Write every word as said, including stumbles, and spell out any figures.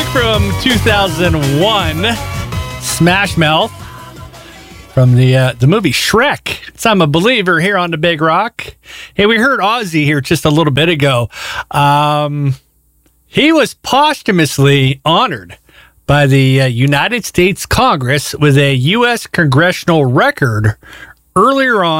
music from two thousand one, Smash Mouth from the uh, the movie Shrek. It's I'm a Believer here on the Big Rock. Hey, we heard Ozzy here just a little bit ago. Um, he was posthumously honored by the uh, United States Congress with a U S congressional record earlier on.